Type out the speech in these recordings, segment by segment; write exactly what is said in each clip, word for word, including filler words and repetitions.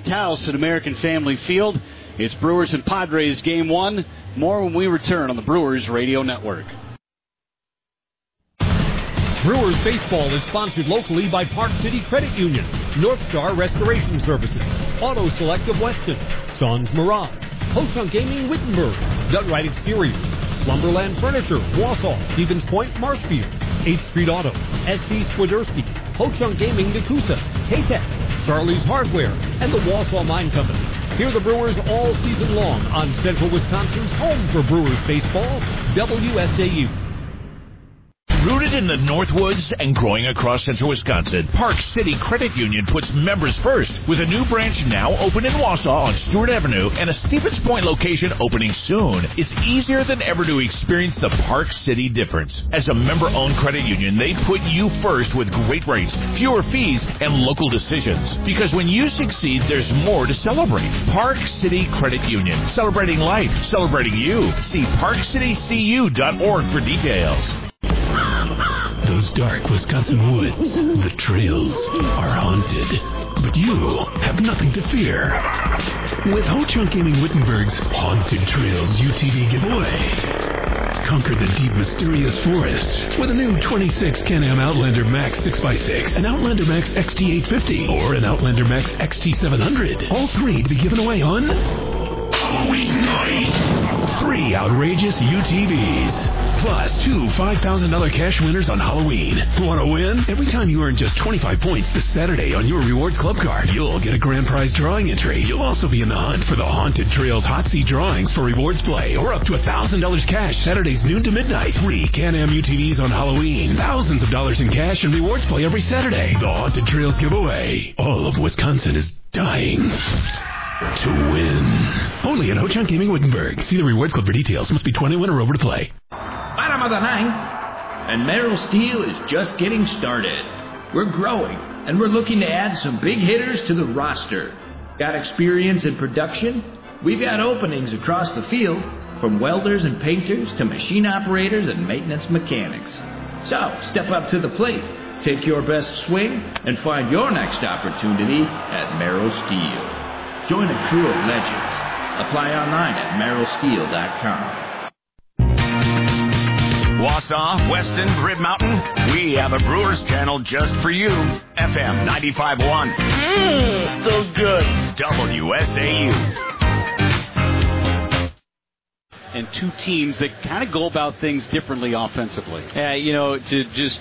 packed house at American Family Field. It's Brewers and Padres Game one. More when we return on the Brewers Radio Network. Brewers baseball is sponsored locally by Park City Credit Union, North Star Restoration Services, Auto Select of Weston, Sons Mirage, Ho-Chunk Gaming Wittenberg, Gutright Exteriors, Slumberland Furniture, Wausau, Stevens Point, Marshfield, eighth Street Auto, S C Swiderski, Ho-Chunk Gaming Nakusa, K-Tech, Charlie's Hardware, and the Wausau Mine Company. Hear the Brewers all season long on Central Wisconsin's home for Brewers baseball, W S A U. Rooted in the Northwoods and growing across Central Wisconsin, Park City Credit Union puts members first with a new branch now open in Wausau on Stewart Avenue and a Stevens Point location opening soon. It's easier than ever to experience the Park City difference. As a member-owned credit union, they put you first with great rates, fewer fees, and local decisions. Because when you succeed, there's more to celebrate. Park City Credit Union. Celebrating life. Celebrating you. See park city c u dot org for details. Those dark Wisconsin woods, the trails, are haunted. But you have nothing to fear. With Ho-Chunk Gaming Wittenberg's Haunted Trails U T V giveaway. Conquer the deep, mysterious forest with a new twenty-six Can-Am Outlander Max six by six, an Outlander Max X T eight fifty, or an Outlander Max X T seven hundred. All three to be given away on Halloween night. Three outrageous U T Vs. Plus two five thousand dollars cash winners on Halloween. Want to win? Every time you earn just twenty-five points this Saturday on your Rewards Club card, you'll get a grand prize drawing entry. You'll also be in the hunt for the Haunted Trails Hot Seat drawings for rewards play, or up to one thousand dollars cash Saturdays noon to midnight. Three Can-Am U T Vs on Halloween. Thousands of dollars in cash and rewards play every Saturday. The Haunted Trails giveaway. All of Wisconsin is dying to win. Only at Ho-Chunk Gaming Wittenberg. See the Rewards Club for details. Must be twenty-one or over to play. Bottom of the ninth, and Merrill Steel is just getting started. We're growing, and we're looking to add some big hitters to the roster. Got experience in production? We've got openings across the field, from welders and painters to machine operators and maintenance mechanics. So, step up to the plate, take your best swing, and find your next opportunity at Merrill Steel. Join a crew of legends. Apply online at merrill steel dot com. Wausau, Weston, Grid Mountain, we have a Brewers channel just for you. F M ninety-five point one. Mmm, so good. W S A U. And two teams that kind of go about things differently offensively. Yeah, you know, to just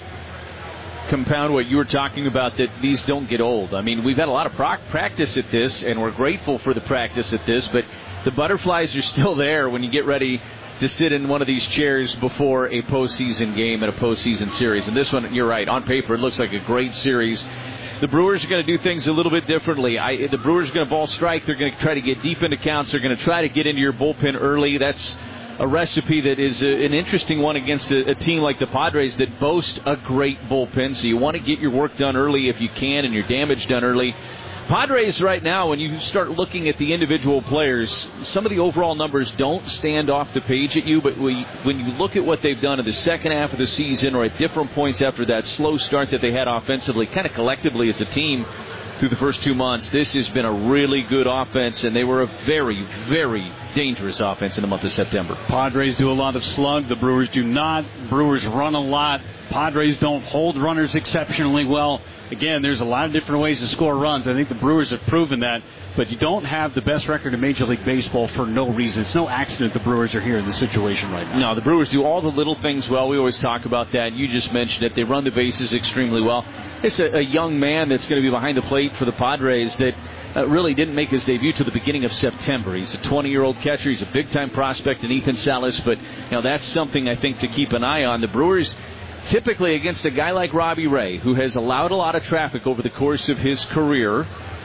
compound what you were talking about, that these don't get old. I mean, we've had a lot of pro- practice at this, and we're grateful for the practice at this, but the butterflies are still there when you get ready to sit in one of these chairs before a postseason game and a postseason series. And this one, you're right, on paper it looks like a great series. The Brewers are going to do things a little bit differently. I, the Brewers are going to ball strike. They're going to try to get deep into counts. They're going to try to get into your bullpen early. That's a recipe that is a, an interesting one against a, a team like the Padres that boast a great bullpen. So you want to get your work done early if you can and your damage done early. Padres right now, when you start looking at the individual players, some of the overall numbers don't stand off the page at you, but we, when you look at what they've done in the second half of the season or at different points after that slow start that they had offensively, kind of collectively as a team through the first two months, this has been a really good offense, and they were a very, very dangerous offense in the month of September. Padres do a lot of slug. The Brewers do not. Brewers run a lot. Padres don't hold runners exceptionally well. Again, there's a lot of different ways to score runs. I think the Brewers have proven that. But you don't have the best record in Major League Baseball for no reason. It's no accident the Brewers are here in this situation right now. No, the Brewers do all the little things well. We always talk about that. You just mentioned it. They run the bases extremely well. It's a, a young man that's going to be behind the plate for the Padres that uh, really didn't make his debut till the beginning of September. He's a twenty-year-old catcher. He's a big-time prospect in Ethan Salas. But, you know, that's something I think to keep an eye on. The Brewers, typically against a guy like Robbie Ray, who has allowed a lot of traffic over the course of his career,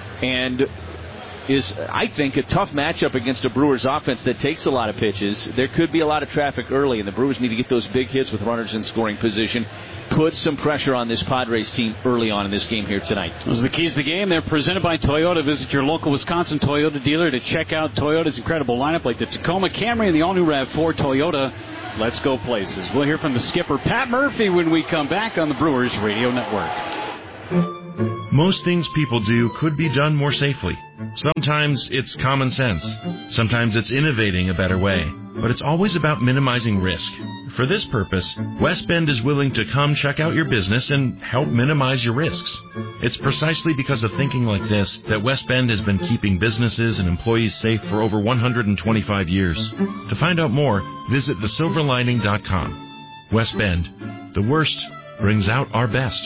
and is, I think, a tough matchup against a Brewers offense that takes a lot of pitches. There could be a lot of traffic early, and the Brewers need to get those big hits with runners in scoring position. Put some pressure on this Padres team early on in this game here tonight. Those are the keys to the game. They're presented by Toyota. Visit your local Wisconsin Toyota dealer to check out Toyota's incredible lineup, like the Tacoma Camry and the all-new RAV four Toyota. Let's go places. We'll hear from the skipper, Pat Murphy, when we come back on the Brewers Radio Network. Most things people do could be done more safely. Sometimes it's common sense. Sometimes it's innovating a better way. But it's always about minimizing risk. For this purpose, West Bend is willing to come check out your business and help minimize your risks. It's precisely because of thinking like this that West Bend has been keeping businesses and employees safe for over one hundred twenty-five years. To find out more, visit the silver lining dot com. West Bend, the worst brings out our best.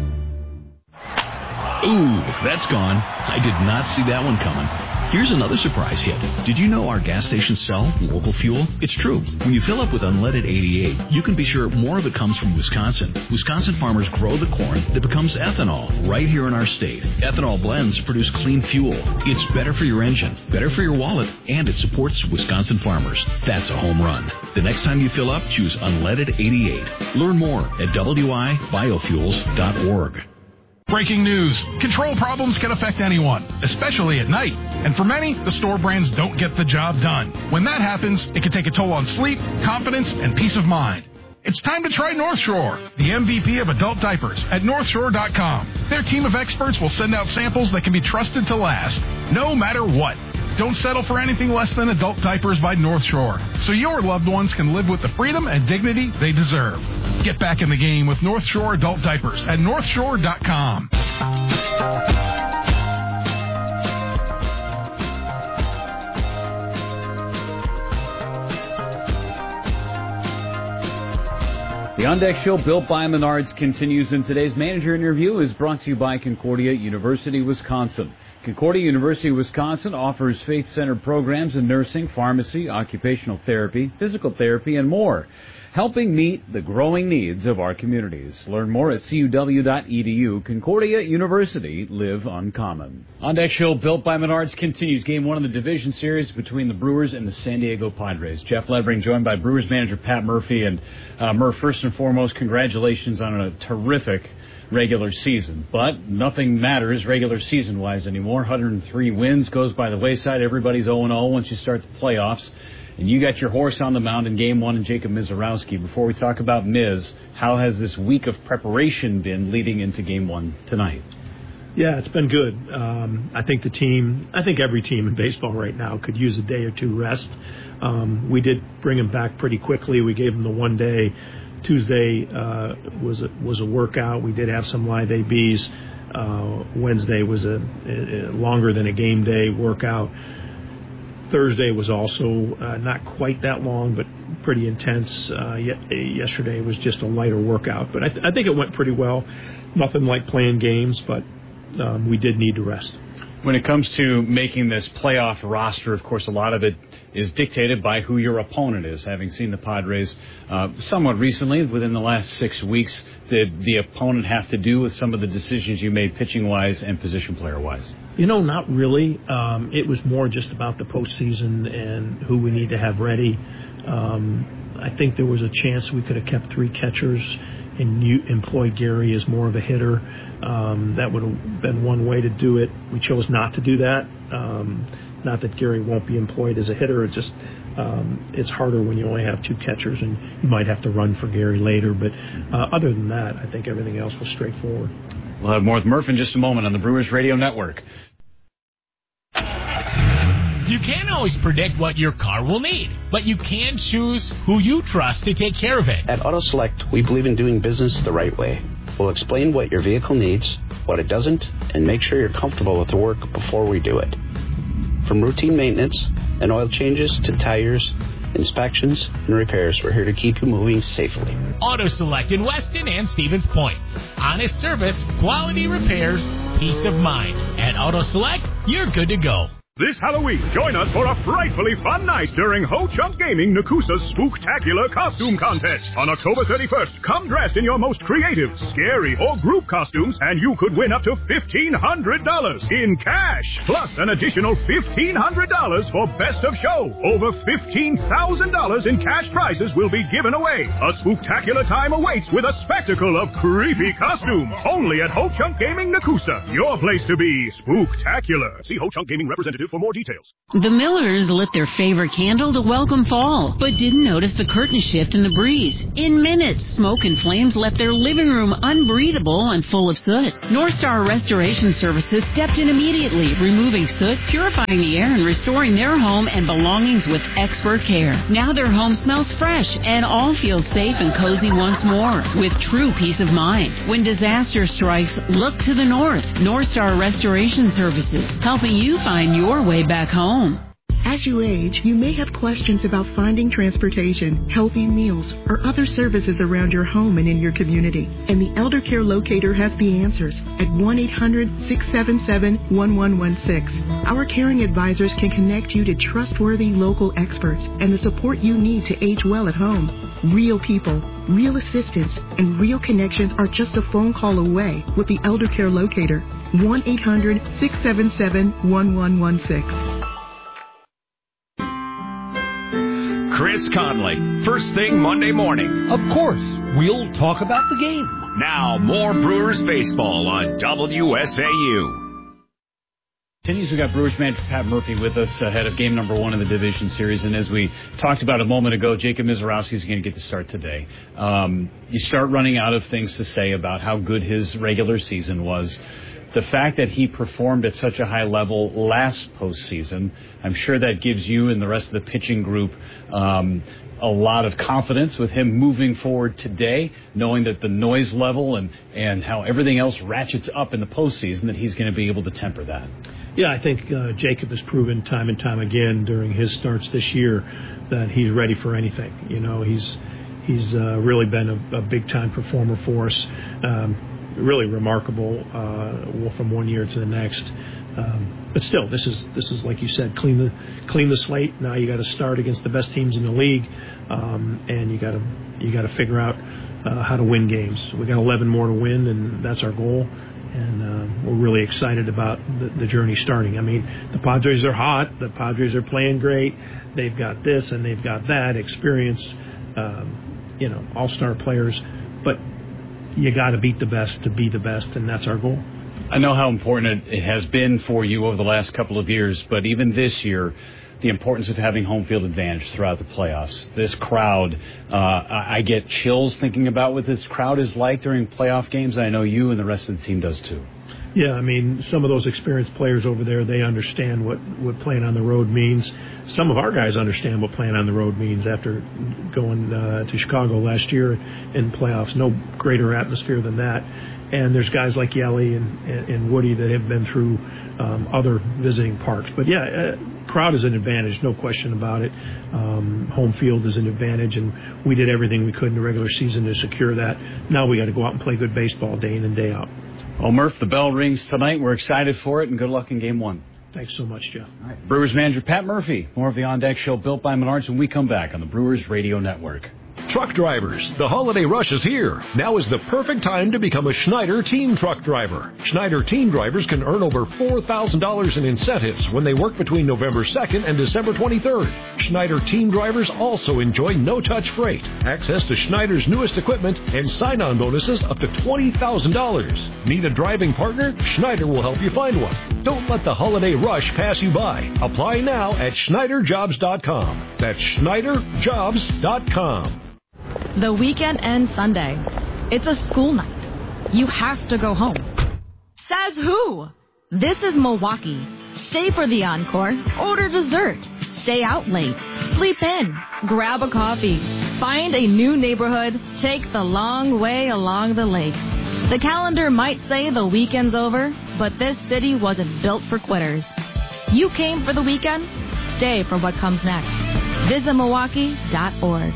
Ooh, that's gone. I did not see that one coming. Here's another surprise hit. Did you know our gas stations sell local fuel? It's true. When you fill up with unleaded eighty-eight, you can be sure more of it comes from Wisconsin. Wisconsin farmers grow the corn that becomes ethanol right here in our state. Ethanol blends produce clean fuel. It's better for your engine, better for your wallet, and it supports Wisconsin farmers. That's a home run. The next time you fill up, choose unleaded eighty-eight. Learn more at w i biofuels dot org. Breaking news. Control problems can affect anyone, especially at night. And for many, the store brands don't get the job done. When that happens, it can take a toll on sleep, confidence, and peace of mind. It's time to try North Shore, the M V P of adult diapers at north shore dot com. Their team of experts will send out samples that can be trusted to last, no matter what. Don't settle for anything less than adult diapers by North Shore, so your loved ones can live with the freedom and dignity they deserve. Get back in the game with North Shore adult diapers at north shore dot com. The On Deck Show, built by Menards, continues, and today's manager interview is brought to you by Concordia University, Wisconsin. Concordia University, Wisconsin offers faith-centered programs in nursing, pharmacy, occupational therapy, physical therapy, and more, helping meet the growing needs of our communities. Learn more at c u w dot e d u. Concordia University, live uncommon. On Deck Show, built by Menards, continues game one of the division series between the Brewers and the San Diego Padres. Jeff Ledbring joined by Brewers manager Pat Murphy. And uh, Murph, first and foremost, congratulations on a terrific regular season. But nothing matters regular season-wise anymore. one hundred three wins goes by the wayside. Everybody's oh and oh once you start the playoffs. And you got your horse on the mound in game one, and Jacob Mizorowski. Before we talk about Miz, how has this week of preparation been leading into game one tonight? Yeah, it's been good. Um, I think the team, I think every team in baseball right now could use a day or two rest. Um, we did bring him back pretty quickly. We gave him the one day. Tuesday uh, was a, was a workout. We did have some live A Bs. Uh, Wednesday was a, a, a longer than a game day workout. Thursday was also uh, not quite that long, but pretty intense. Uh, ye- yesterday was just a lighter workout, but I, th- I think it went pretty well. Nothing like playing games, but um, we did need to rest. When it comes to making this playoff roster, of course, a lot of it is dictated by who your opponent is. Having seen the Padres uh, somewhat recently, within the last six weeks, did the opponent have to do with some of the decisions you made pitching-wise and position player-wise? You know, not really. Um, it was more just about the postseason and who we need to have ready. Um, I think there was a chance we could have kept three catchers and you employed Gary as more of a hitter. Um, that would have been one way to do it. We chose not to do that. Um, not that Gary won't be employed as a hitter. It's just um, it's harder when you only have two catchers, and you might have to run for Gary later. But uh, other than that, I think everything else was straightforward. We'll have more with Murph in just a moment on the Brewers Radio Network. You can't always predict what your car will need, but you can choose who you trust to take care of it. At Auto Select, we believe in doing business the right way. We'll explain what your vehicle needs, what it doesn't, and make sure you're comfortable with the work before we do it. From routine maintenance and oil changes to tires, inspections, and repairs, we're here to keep you moving safely. Auto Select in Weston and Stevens Point. Honest service, quality repairs, peace of mind. At Auto Select, you're good to go. This Halloween, join us for a frightfully fun night during Ho Chunk Gaming Nakusa's Spooktacular Costume Contest. On October thirty-first, come dressed in your most creative, scary, or group costumes, and you could win up to fifteen hundred dollars in cash, plus an additional fifteen hundred dollars for Best of Show. Over fifteen thousand dollars in cash prizes will be given away. A spooktacular time awaits with a spectacle of creepy costumes. Only at Ho Chunk Gaming Nakusa. Your place to be spooktacular. See Ho Chunk Gaming representative Representative for more details. The Millers lit their favorite candle to welcome fall, but didn't notice the curtain shift in the breeze. In minutes, smoke and flames left their living room unbreathable and full of soot. North Star Restoration Services stepped in immediately, removing soot, purifying the air, and restoring their home and belongings with expert care. Now their home smells fresh, and all feel safe and cozy once more, with true peace of mind. When disaster strikes, look to the north. North Star Restoration Services, helping you find your way back home. As you age, you may have questions about finding transportation, healthy meals, or other services around your home and in your community. And the Elder Care Locator has the answers at one eight hundred, six seven seven, one one one six. Our caring advisors can connect you to trustworthy local experts and the support you need to age well at home. Real people, real assistance, and real connections are just a phone call away with the Elder Care Locator. one eight hundred, six seven seven, one one one six. Chris Conley, first thing Monday morning. Of course, we'll talk about the game. Now, more Brewers baseball on W S A U. Continues, we got Brewers manager Pat Murphy with us ahead of game number one in the division series. And as we talked about a moment ago, Jacob Misiorowski is going to get the start today. Um, you start running out of things to say about how good his regular season was. The fact that he performed at such a high level last postseason, I'm sure that gives you and the rest of the pitching group um, a lot of confidence with him moving forward today, knowing that the noise level and, and how everything else ratchets up in the postseason, that he's going to be able to temper that. Yeah, I think uh, Jacob has proven time and time again during his starts this year that he's ready for anything. You know, he's he's uh, really been a, a big-time performer for us. Um, really remarkable uh, from one year to the next. Um, but still, this is this is like you said, clean the clean the slate. Now you got to start against the best teams in the league, um, and you got to you got to figure out uh, how to win games. We got eleven more to win, and that's our goal. And uh, we're really excited about the, the journey starting. I mean, the Padres are hot. The Padres are playing great. They've got this and they've got that experience. Um, you know, all-star players, but you got to beat the best to be the best, and that's our goal. I know how important it has been for you over the last couple of years, but even this year, the importance of having home field advantage throughout the playoffs. This crowd, uh, I get chills thinking about what this crowd is like during playoff games. I know you and the rest of the team does too. Yeah, I mean, some of those experienced players over there, they understand what, what playing on the road means. Some of our guys understand what playing on the road means after going uh, to Chicago last year in playoffs. No greater atmosphere than that. And there's guys like Yelly and, and, and Woody that have been through um, other visiting parks. But, yeah, uh, crowd is an advantage, no question about it. Um, home field is an advantage, and we did everything we could in the regular season to secure that. Now we got to go out and play good baseball day in and day out. Well, Murph, the bell rings tonight. We're excited for it, and good luck in game one. Thanks so much, Jeff. All right. Brewers manager Pat Murphy. More of the On Deck Show built by Menards when we come back on the Brewers Radio Network. Truck drivers, the holiday rush is here. Now is the perfect time to become a Schneider Team Truck Driver. Schneider Team Drivers can earn over four thousand dollars in incentives when they work between November second and December twenty-third. Schneider Team Drivers also enjoy no-touch freight, access to Schneider's newest equipment, and sign-on bonuses up to twenty thousand dollars. Need a driving partner? Schneider will help you find one. Don't let the holiday rush pass you by. Apply now at Schneider Jobs dot com. That's Schneider Jobs dot com. The weekend ends Sunday. It's a school night. You have to go home. Says who? This is Milwaukee. Stay for the encore. Order dessert. Stay out late. Sleep in. Grab a coffee. Find a new neighborhood. Take the long way along the lake. The calendar might say the weekend's over, but this city wasn't built for quitters. You came for the weekend? Stay for what comes next. Visit Milwaukee dot org.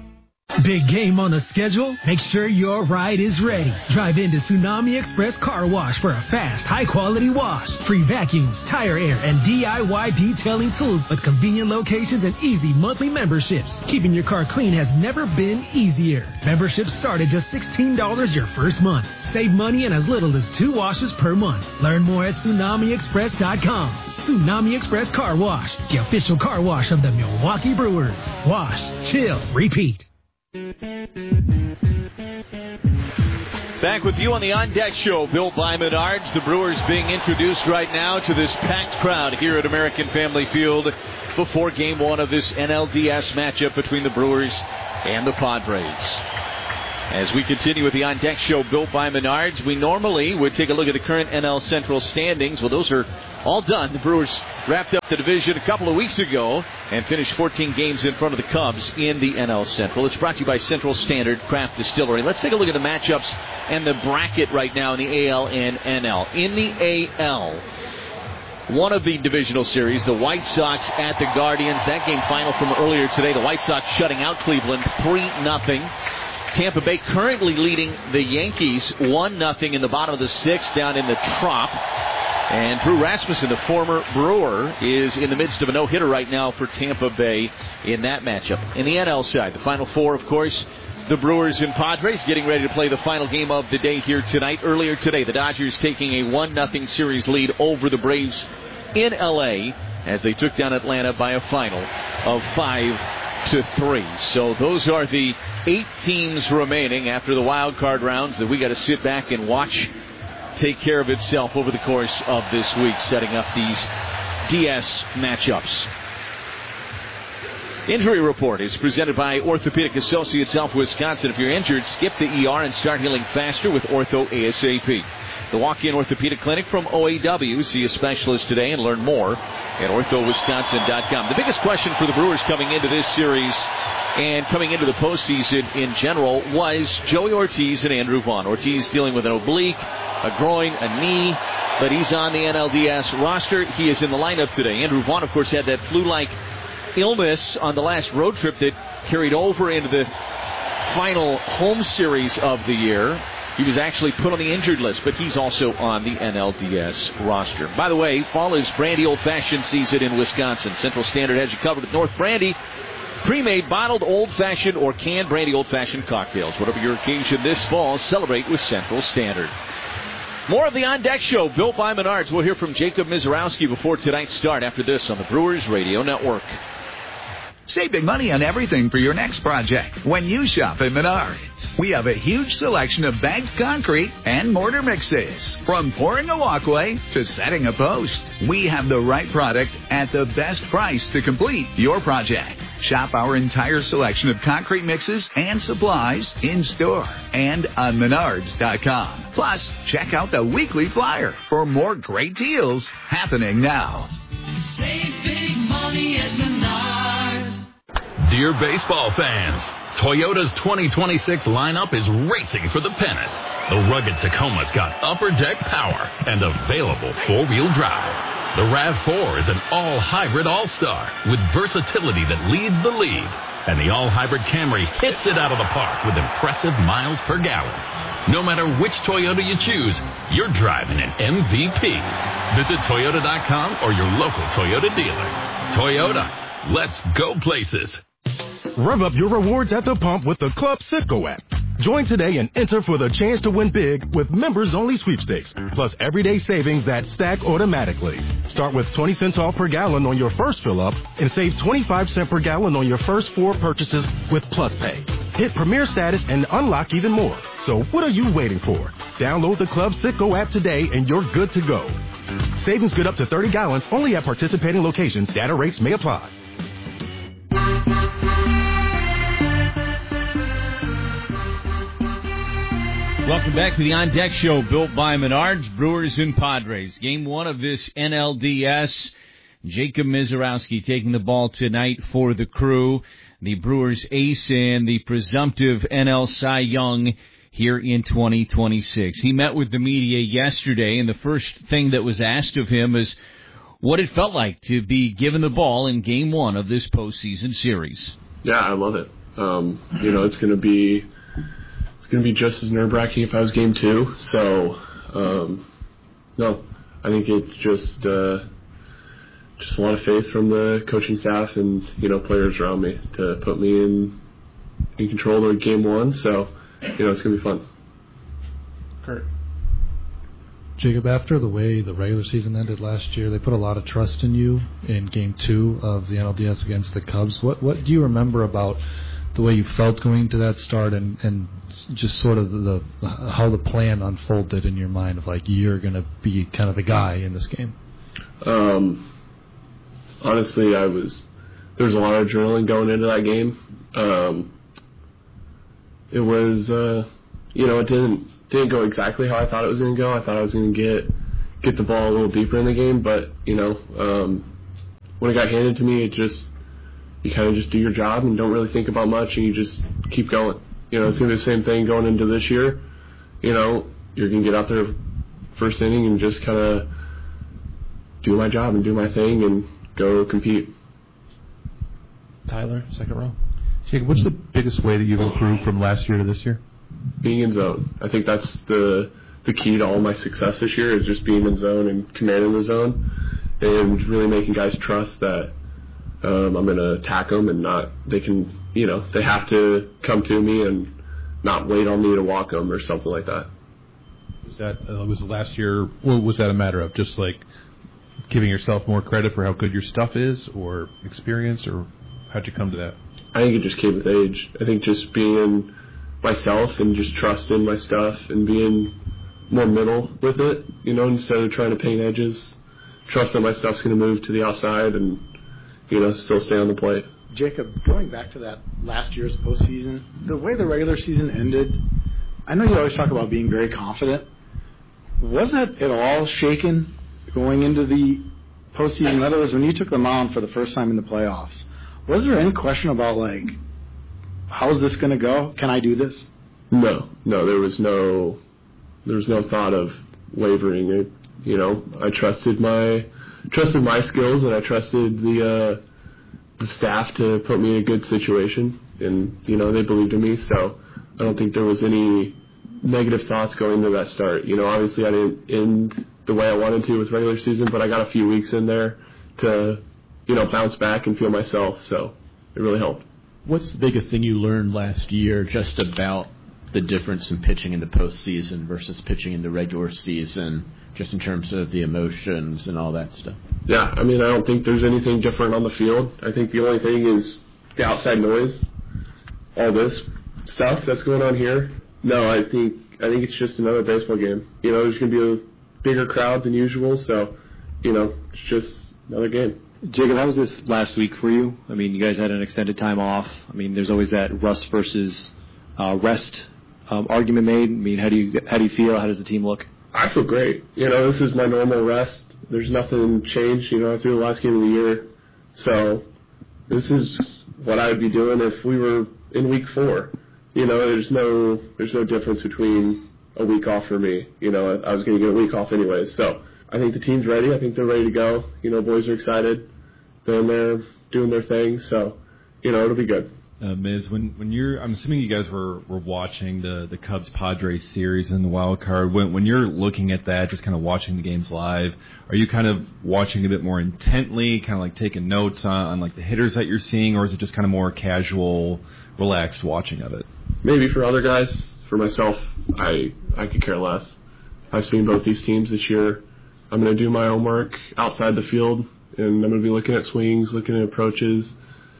Big game on the schedule? Make sure your ride is ready. Drive into Tsunami Express Car Wash for a fast, high-quality wash. Free vacuums, tire air, and D I Y detailing tools with convenient locations and easy monthly memberships. Keeping your car clean has never been easier. Memberships start at just sixteen dollars your first month. Save money in as little as two washes per month. Learn more at Tsunami Express dot com. Tsunami Express Car Wash, the official car wash of the Milwaukee Brewers. Wash, chill, repeat. Back with you on the On Deck Show, built by Menards. The Brewers being introduced right now to this packed crowd here at American Family Field before game one of this N L D S matchup between the Brewers and the Padres. As we continue with the On Deck Show, built by Menards, we normally would take a look at the current N L Central standings. Well, those are all done. The Brewers wrapped up the division a couple of weeks ago and finished fourteen games in front of the Cubs in the N L Central. It's brought to you by Central Standard Craft Distillery. Let's take a look at the matchups and the bracket right now in the A L and N L. In the A L, one of the divisional series, the White Sox at the Guardians. That game final from earlier today. The White Sox shutting out Cleveland three nothing. Tampa Bay currently leading the Yankees one nothing in the bottom of the sixth down in the Trop. And Drew Rasmussen, the former Brewer, is in the midst of a no-hitter right now for Tampa Bay in that matchup. In the N L side, the Final Four, of course, the Brewers and Padres getting ready to play the final game of the day here tonight. Earlier today, the Dodgers taking a one nothing series lead over the Braves in L A as they took down Atlanta by a final of five to three. So those are the eight teams remaining after the wild card rounds that we got to sit back and watch take care of itself over the course of this week, setting up these D S matchups. Injury report is presented by Orthopedic Associates South Wisconsin. If you're injured, skip the E R and start healing faster with Ortho ASAP. The walk-in orthopedic clinic from O A W. See a specialist today and learn more at ortho wisconsin dot com. The biggest question for the Brewers coming into this series and coming into the postseason in general was Joey Ortiz and Andrew Vaughn. Ortiz dealing with an oblique, a groin, a knee, but he's on the N L D S roster. He is in the lineup today. Andrew Vaughn, of course, had that flu-like illness on the last road trip that carried over into the final home series of the year. He was actually put on the injured list, but he's also on the N L D S roster. By the way, fall is brandy old-fashioned season in Wisconsin. Central Standard has you covered with North Brandy. Pre-made, bottled, old-fashioned, or canned brandy old-fashioned cocktails. Whatever your occasion this fall, celebrate with Central Standard. More of the On Deck Show, built by Menards. We'll hear from Jacob Mizorowski before tonight's start after this on the Brewers Radio Network. Save big money on everything for your next project when you shop at Menards. We have a huge selection of bagged concrete and mortar mixes. From pouring a walkway to setting a post, we have the right product at the best price to complete your project. Shop our entire selection of concrete mixes and supplies in store and on menards dot com. Plus, check out the weekly flyer for more great deals happening now. Save big money at Menards. Dear baseball fans, Toyota's twenty twenty-six lineup is racing for the pennant. The rugged Tacoma's got upper deck power and available four-wheel drive. The RAV four is an all-hybrid all-star with versatility that leads the league. And the all-hybrid Camry hits it out of the park with impressive miles per gallon. No matter which Toyota you choose, you're driving an M V P. Visit Toyota dot com or your local Toyota dealer. Toyota, let's go places. Rev up your rewards at the pump with the Club Citgo app. Join today and enter for the chance to win big with members-only sweepstakes, plus everyday savings that stack automatically. Start with twenty cents off per gallon on your first fill-up and save twenty-five cents per gallon on your first four purchases with Plus Pay. Hit Premier status and unlock even more. So what are you waiting for? Download the Club Citgo app today and you're good to go. Savings good up to thirty gallons only at participating locations. Data rates may apply. Welcome back to the On Deck Show, built by Menards, Brewers and Padres. Game one of this N L D S. Jacob Mizorowski taking the ball tonight for the Crew. The Brewers ace and the presumptive N L Cy Young here in twenty twenty-six. He met with the media yesterday, and the first thing that was asked of him is what it felt like to be given the ball in game one of this postseason series. Yeah, I love it. Um, you know, it's going to be... It's going to be just as nerve-wracking if I was game two. So, um, no, I think it's just uh, just a lot of faith from the coaching staff and, you know, players around me to put me in in control of game one. So, you know, it's going to be fun. Kurt. Jacob, after the way the regular season ended last year, they put a lot of trust in you in game two of the N L D S against the Cubs. What what do you remember about the way you felt going into that start, and, and just sort of the, the how the plan unfolded in your mind of like you're going to be kind of the guy in this game? Um, honestly, I was there was a lot of adrenaline going into that game. Um, it was, uh, you know, it didn't didn't go exactly how I thought it was going to go. I thought I was going to get get the ball a little deeper in the game, but you know, um, when it got handed to me, it just you kind of just do your job and don't really think about much, and you just keep going. You know, it's going to be the same thing going into this year. You know, you're going to get out there first inning and just kind of do my job and do my thing and go compete. Tyler, second row. Jacob, what's the biggest way that you've improved from last year to this year? Being in zone. I think that's the the key to all my success this year is just being in zone and commanding the zone and really making guys trust that um, I'm going to attack them and not, they can, you know, they have to come to me and not wait on me to walk them or something like that. Was that, uh, was last year, well, was that a matter of just like giving yourself more credit for how good your stuff is or experience, or how'd you come to that? I think it just came with age. I think just being myself and just trusting my stuff and being more middle with it, you know, instead of trying to paint edges, trust that my stuff's going to move to the outside and, you know, still stay on the plate. Jacob, going back to that last year's postseason, the way the regular season ended, I know you always talk about being very confident. Wasn't it at all shaken going into the postseason? In other words, when you took the mound for the first time in the playoffs, was there any question about, like, how's this going to go? Can I do this? No, no, there was no, there was no thought of wavering. It, you know, I trusted my, trusted my skills, and I trusted the, uh, the staff to put me in a good situation, and you know they believed in me. So I don't think there was any negative thoughts going into that start. You know, obviously I didn't end the way I wanted to with regular season, but I got a few weeks in there to, you know, bounce back and feel myself. So it really helped. What's the biggest thing you learned last year just about the difference in pitching in the postseason versus pitching in the regular season, just in terms of the emotions and all that stuff? Yeah, I mean, I don't think there's anything different on the field. I think the only thing is the outside noise, all this stuff that's going on here. No, I think I think it's just another baseball game. You know, there's going to be a bigger crowd than usual, so, you know, it's just another game. Jacob, how was this last week for you? I mean, you guys had an extended time off. I mean, there's always that rust versus uh, rest um, argument made. I mean, how do you how do you feel? How does the team look? I feel great. You know, this is my normal rest. There's nothing changed. You know, I threw the last game of the year, so this is what I would be doing if we were in week four. You know, there's no there's no difference between a week off for me. You know, I was going to get a week off anyways. So I think the team's ready. I think they're ready to go. You know, boys are excited. They're in there doing their thing. So, you know, it'll be good. Uh, Miz, when when you're, I'm assuming you guys were, were watching the, the Cubs Padres series in the wild card. When when you're looking at that, just kind of watching the games live, are you kind of watching a bit more intently, kind of like taking notes on, on like the hitters that you're seeing, or is it just kind of more casual, relaxed watching of it? Maybe for other guys. For myself, I I could care less. I've seen both these teams this year. I'm going to do my homework outside the field, and I'm going to be looking at swings, looking at approaches,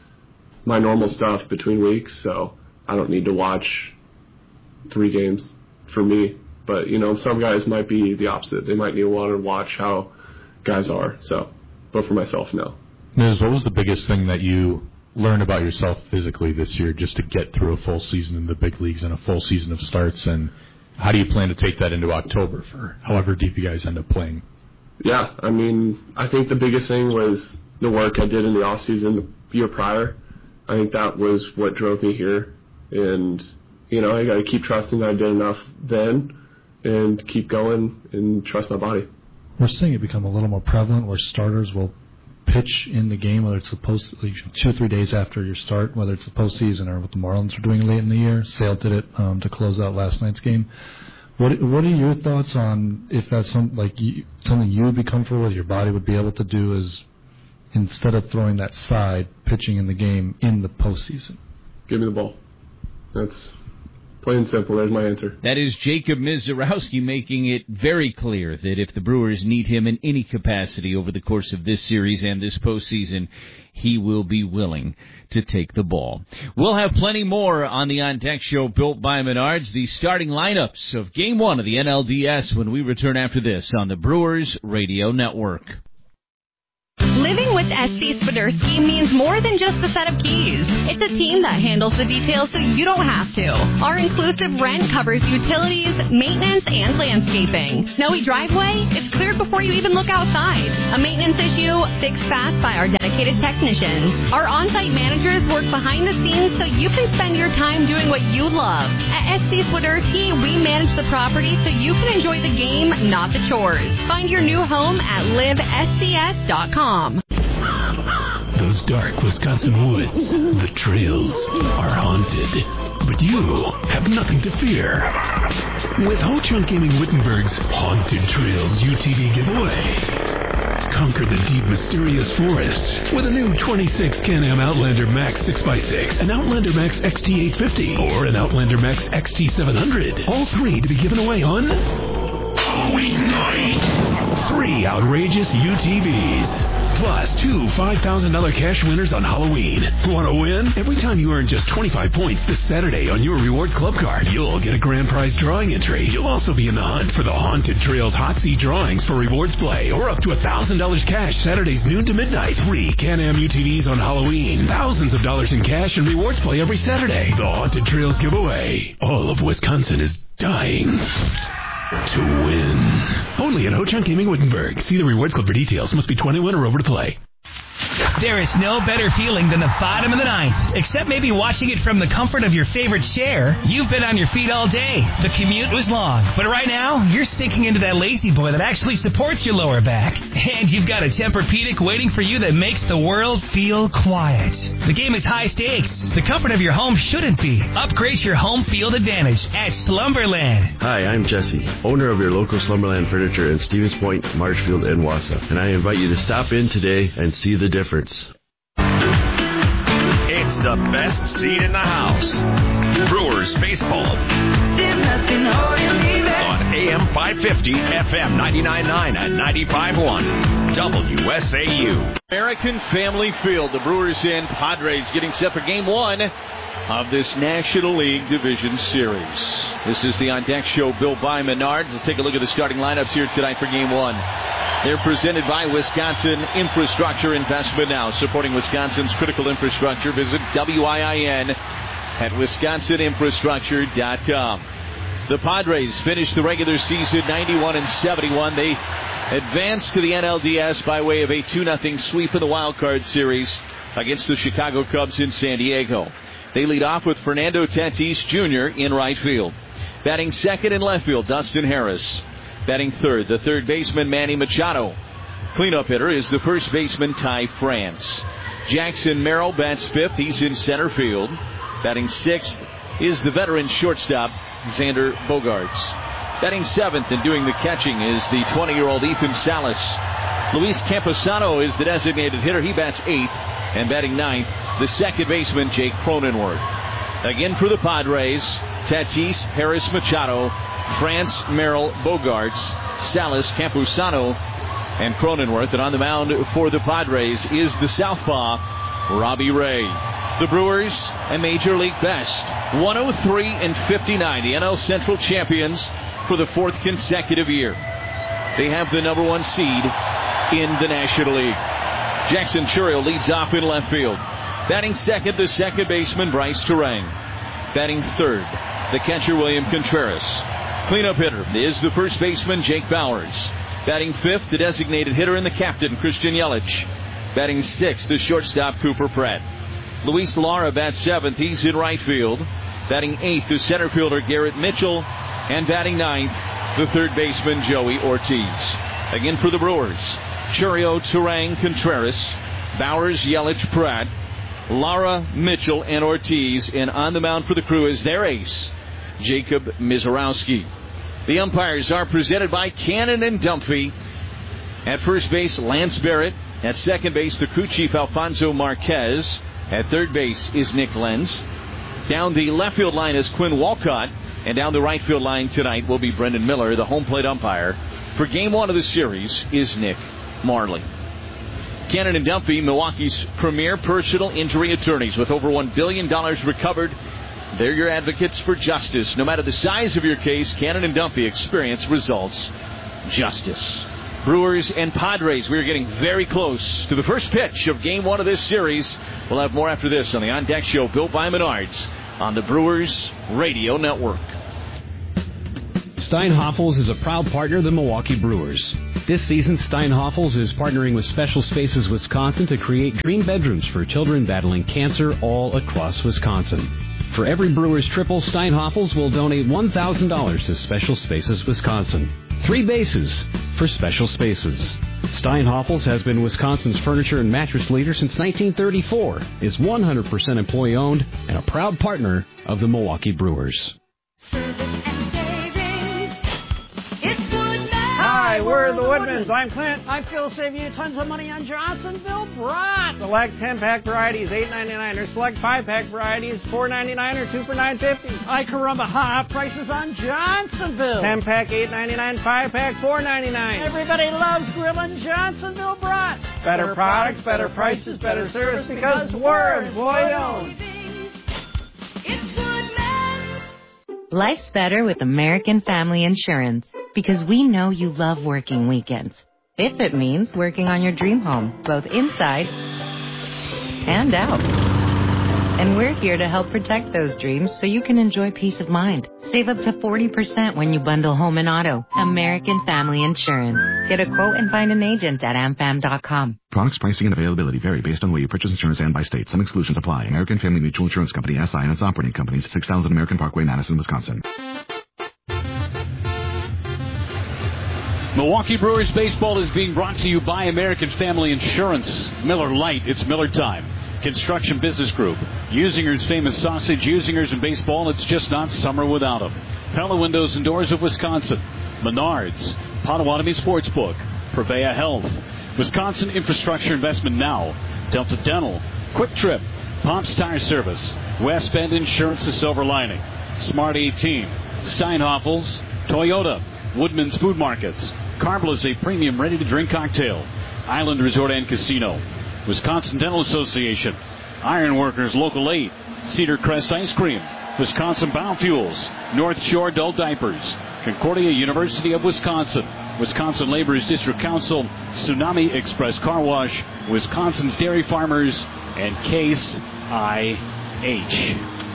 my normal stuff between weeks. So I don't need to watch three games for me. But, you know, some guys might be the opposite. They might need to want to watch how guys are. So, but for myself, no. Miz, what was the biggest thing that you learned about yourself physically this year just to get through a full season in the big leagues and a full season of starts? And how do you plan to take that into October for however deep you guys end up playing? Yeah, I mean, I think the biggest thing was the work I did in the off season the year prior. I think that was what drove me here. And, you know, I got to keep trusting that I did enough then and keep going and trust my body. We're seeing it become a little more prevalent where starters will pitch in the game, whether it's the post, like two or three days after your start, whether it's the postseason or what the Marlins are doing late in the year. Sale did it um, to close out last night's game. What What are your thoughts on if that's some, like you, something you would be comfortable with, your body would be able to do, is instead of throwing that side, pitching in the game in the postseason? Give me the ball. That's Plain and simple. There's my answer. That is Jacob Mizorowski making it very clear that if the Brewers need him in any capacity over the course of this series and this postseason, he will be willing to take the ball. We'll have plenty more on the On Deck Show built by Menards, the starting lineups of Game one of the N L D S when we return after this on the Brewers Radio Network. Living with S C Swiderski means more than just a set of keys. It's a team that handles the details so you don't have to. Our inclusive rent covers utilities, maintenance, and landscaping. Snowy driveway? It's cleared before you even look outside. A maintenance issue? Fixed fast by our dedicated technicians. Our on-site managers work behind the scenes so you can spend your time doing what you love. At S C Swiderski, we manage the property so you can enjoy the game, not the chores. Find your new home at live S C S dot com. Those dark Wisconsin woods, the trails, are haunted. But you have nothing to fear. With Ho Chunk Gaming Wittenberg's Haunted Trails U T V giveaway. Conquer the deep, mysterious forest with a new twenty-six Can-Am Outlander Max six by six, an Outlander Max X T eight fifty, or an Outlander Max X T seven hundred. All three to be given away on Halloween night. Three outrageous U T Vs. Plus two five thousand dollars cash winners on Halloween. Want to win? Every time you earn just twenty-five points this Saturday on your Rewards Club card, you'll get a grand prize drawing entry. You'll also be in the hunt for the Haunted Trails Hot Seat drawings for rewards play, or up to one thousand dollars cash Saturdays noon to midnight. Three Can-Am U T Vs on Halloween. Thousands of dollars in cash and rewards play every Saturday. The Haunted Trails giveaway. All of Wisconsin is dying to win. Only at Ho Chunk Gaming Wittenberg. See the Rewards Club for details. Must be twenty-one or over to play. There is no better feeling than the bottom of the ninth, except maybe watching it from the comfort of your favorite chair. You've been on your feet all day. The commute was long, but right now, you're sinking into that lazy boy that actually supports your lower back. And you've got a Tempur-Pedic waiting for you that makes the world feel quiet. The game is high stakes. The comfort of your home shouldn't be. Upgrade your home field advantage at Slumberland. Hi, I'm Jesse, owner of your local Slumberland Furniture in Stevens Point, Marshfield, and Wausau. And I invite you to stop in today and see the difference. It's the best seat in the house. Brewers baseball. On A M five fifty, F M ninety-nine point nine and ninety-five point one. W S A U. American Family Field. The Brewers and Padres getting set for game one of this National League Division Series. This is the On Deck Show built by Menards. Let's take a look at the starting lineups here tonight for game one. They're presented by Wisconsin Infrastructure Investment Now. Supporting Wisconsin's critical infrastructure. Visit W I I N at wisconsin infrastructure dot com. The Padres finished the regular season ninety-one and seventy-one. They advanced to the N L D S by way of a two nothing sweep in the wild card series against the Chicago Cubs in San Diego. They lead off with Fernando Tatis Junior in right field. Batting second in left field, Dustin Harris. Batting third, the third baseman, Manny Machado. Cleanup hitter is the first baseman, Ty France. Jackson Merrill bats fifth. He's in center field. Batting sixth is the veteran shortstop, Xander Bogaerts. Batting seventh and doing the catching is the twenty-year-old Ethan Salas. Luis Camposano is the designated hitter. He bats eighth. And batting ninth, the second baseman, Jake Cronenworth. Again for the Padres, Tatis, Harris, Machado, France, Merrill, Bogaerts, Salas, Campusano, and Cronenworth. And on the mound for the Padres is the southpaw, Robbie Ray. The Brewers, a Major League best, one oh three and fifty-nine. The N L Central champions for the fourth consecutive year. They have the number one seed in the National League. Jackson Chourio leads off in left field. Batting second, the second baseman, Bryce Terang. Batting third, the catcher, William Contreras. Cleanup hitter is the first baseman, Jake Bowers. Batting fifth, the designated hitter and the captain, Christian Yelich. Batting sixth, the shortstop, Cooper Pratt. Luis Lara bats seventh. He's in right field. Batting eighth, the center fielder, Garrett Mitchell. And batting ninth, the third baseman, Joey Ortiz. Again for the Brewers, Chourio, Terang, Contreras, Bowers, Yelich, Pratt, Lara, Mitchell, and Ortiz. And on the mound for the Crew is their ace, Jacob Mizorowski. The umpires are presented by Cannon and Dumphy. At first base, Lance Barrett. At second base, the crew chief, Alfonso Marquez. At third base is Nick Lenz. Down the left field line is Quinn Walcott. And down the right field line tonight will be Brendan Miller. The home plate umpire for game one of the series is Nick Marley. Cannon and Dumpy, Milwaukee's premier personal injury attorneys with over one billion dollars recovered. They're your advocates for justice. No matter the size of your case, Cannon and Dumpy experience results justice. Brewers and Padres, we are getting very close to the first pitch of game one of this series. We'll have more after this on the On Deck Show, built by Menards, on the Brewers Radio Network. Steinhoffels is a proud partner of the Milwaukee Brewers. This season, Steinhoffels is partnering with Special Spaces Wisconsin to create green bedrooms for children battling cancer all across Wisconsin. For every Brewers triple, Steinhoffels will donate one thousand dollars to Special Spaces Wisconsin. Three bases for Special Spaces. Steinhoffels has been Wisconsin's furniture and mattress leader since nineteen thirty-four, is one hundred percent employee-owned, and a proud partner of the Milwaukee Brewers. Hi, we're the Woodmans. I'm Clint. I feel save you tons of money on Johnsonville brats. Select ten-pack varieties, eight ninety-nine, or select five-pack varieties, four ninety-nine, or two for nine fifty. Ay caramba, hot prices on Johnsonville. ten-pack, eight ninety-nine, five-pack, four ninety-nine. Everybody loves grilling Johnsonville brats. Better, better products, better prices, better service, because we're employee-owned. It's Woodmans. Life's better with American Family Insurance. Because we know you love working weekends. If it means working on your dream home, both inside and out. And we're here to help protect those dreams so you can enjoy peace of mind. Save up to forty percent when you bundle home and auto. American Family Insurance. Get a quote and find an agent at am fam dot com. Products, pricing, and availability vary based on where you purchase insurance and by state. Some exclusions apply. American Family Mutual Insurance Company, S I and its operating companies, six thousand American Parkway, Madison, Wisconsin. Milwaukee Brewers baseball is being brought to you by American Family Insurance. Miller Lite, it's Miller time. Construction Business Group. Usinger's famous sausage, Usinger's in baseball, it's just not summer without them. Pella Windows and Doors of Wisconsin. Menards. Potawatomi Sportsbook. Prevea Health. Wisconsin Infrastructure Investment Now. Delta Dental. Quick Trip. Pops Tire Service. West Bend Insurance, the Silver Lining. Smart eighteen. Steinhoffels. Toyota. Woodman's Food Markets. Carbla's, a premium ready-to-drink cocktail. Island Resort and Casino. Wisconsin Dental Association. Ironworkers Local eight. Cedar Crest Ice Cream. Wisconsin Biofuels. North Shore Adult Diapers. Concordia University of Wisconsin. Wisconsin Laborers District Council. Tsunami Express Car Wash. Wisconsin's Dairy Farmers. And Case I H.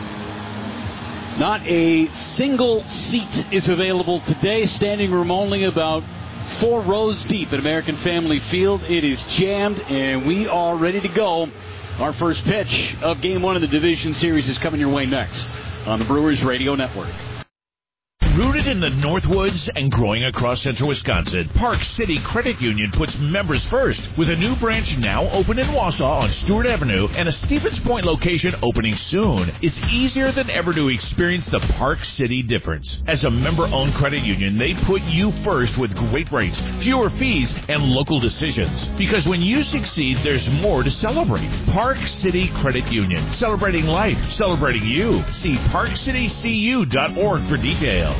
Not a single seat is available today. Standing room only, about four rows deep at American Family Field. It is jammed, and we are ready to go. Our first pitch of Game one of the Division Series is coming your way next on the Brewers Radio Network. Rooted in the Northwoods and growing across central Wisconsin, Park City Credit Union puts members first, with a new branch now open in Wausau on Stewart Avenue and a Stevens Point location opening soon. It's easier than ever to experience the Park City difference. As a member-owned credit union, they put you first with great rates, fewer fees, and local decisions. Because when you succeed, there's more to celebrate. Park City Credit Union, celebrating life, celebrating you. See park city c u dot org for details.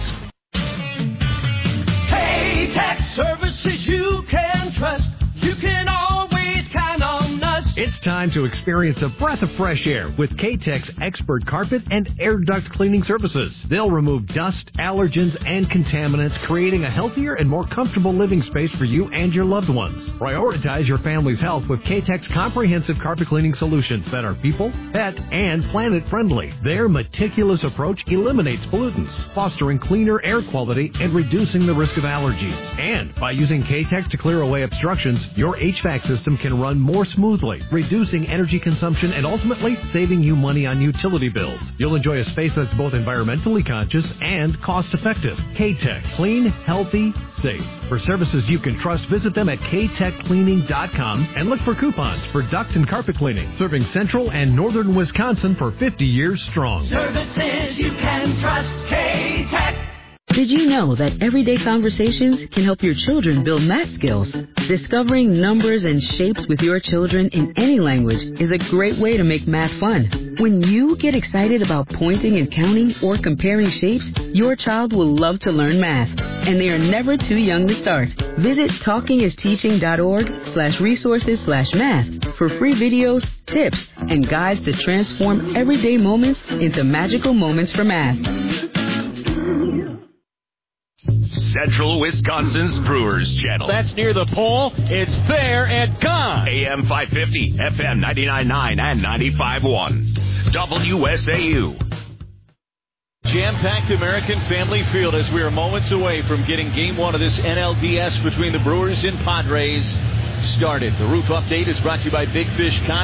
K-Tech services you can trust. You can always count on us. It's time to experience a breath of fresh air with K-Tech's expert carpet and air duct cleaning services. They'll remove dust, allergens, and contaminants, creating a healthier and more comfortable living space for you and your loved ones. Prioritize your family's health with K-Tech's comprehensive carpet cleaning solutions that are people, pet, and planet friendly. Their meticulous approach eliminates pollutants, fostering cleaner air quality and reducing the risk of allergies. And by using K-Tech to clear away obstructions, your H V A C system can run more smoothly, reducing energy consumption and ultimately saving you money on utility bills. You'll enjoy a space that's both environmentally conscious and cost-effective. K-Tech. Clean, healthy, safe. For services you can trust, visit them at k tech cleaning dot com and look for coupons for duct and carpet cleaning. Serving central and northern Wisconsin for fifty years strong. Services you can trust. K-Tech. Did you know that everyday conversations can help your children build math skills? Discovering numbers and shapes with your children in any language is a great way to make math fun. When you get excited about pointing and counting or comparing shapes, your child will love to learn math, and they are never too young to start. Visit talkingisteaching.org slash resources slash math for free videos, tips, and guides to transform everyday moments into magical moments for math. Central Wisconsin's Brewers Channel. That's near the pole. It's there and gone. A M five fifty, F M ninety-nine point nine and ninety-five point one. W S A U. Jam-packed American Family Field as we are moments away from getting game one of this N L D S between the Brewers and Padres started. The Roof Update is brought to you by Big Fish Con.